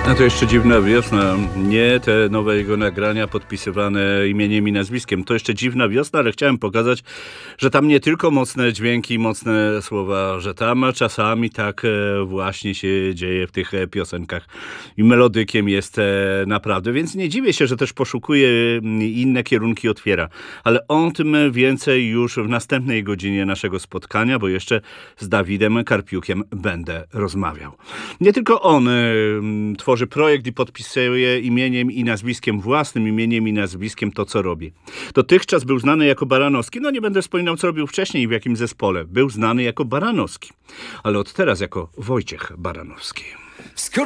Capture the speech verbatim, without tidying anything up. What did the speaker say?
No to jeszcze dziwna wiosna. Nie te nowe jego nagrania podpisywane imieniem i nazwiskiem. To jeszcze dziwna wiosna, ale chciałem pokazać, że tam nie tylko mocne dźwięki, mocne słowa, że tam czasami tak właśnie się dzieje w tych piosenkach. I melodykiem jest naprawdę. Więc nie dziwię się, że też poszukuje inne kierunki, otwiera. Ale o tym więcej już w następnej godzinie naszego spotkania, bo jeszcze z Dawidem Karpiukiem będę rozmawiał. Nie tylko on tworzy projekt i podpisuje imieniem i nazwiskiem, własnym imieniem i nazwiskiem to, co robi. Dotychczas był znany jako Baranowski. No nie będę wspominał, co robił wcześniej i w jakim zespole. Był znany jako Baranowski. Ale od teraz jako Wojciech Baranowski.